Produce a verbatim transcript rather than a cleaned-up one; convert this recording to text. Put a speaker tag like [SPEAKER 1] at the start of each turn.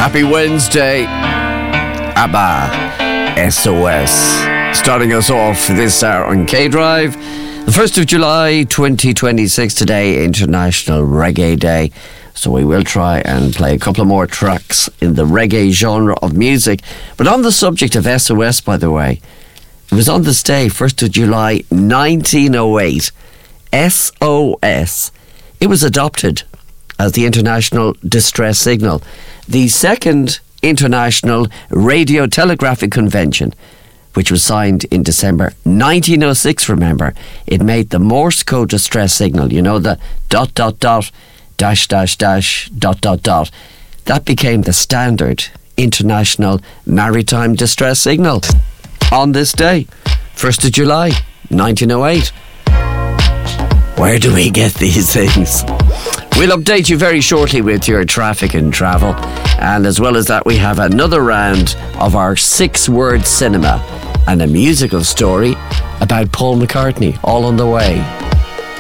[SPEAKER 1] Happy Wednesday, ABBA, S O S. Starting us off this hour on K-Drive. The first of July twenty twenty-six today, International Reggae Day. So we will try and play a couple of more tracks in the reggae genre of music. But on the subject of S O S, by the way, it was on this day, first of July nineteen oh eight, S O S, it was adopted as the International Distress Signal, the second International Radio Telegraphic Convention, which was signed in December nineteen oh six, remember. It made the Morse code distress signal, you know, the dot, dot, dot, dash, dash, dash, dot, dot, dot. That became the standard International Maritime Distress Signal on this day, first of July, nineteen oh eight. Where do we get these things? We'll update you very shortly with your traffic and travel. And as well as that, we have another round of our six-word cinema and a musical story about Paul McCartney, all on the way.